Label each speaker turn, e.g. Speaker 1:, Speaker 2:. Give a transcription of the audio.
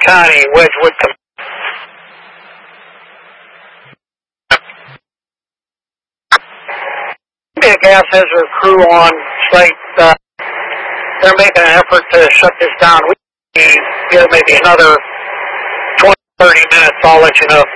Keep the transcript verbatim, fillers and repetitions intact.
Speaker 1: County, Wedgwood. A gas scissor crew on site. Uh, they're making an effort to shut this down. We give maybe another twenty, thirty minutes. I'll let you know.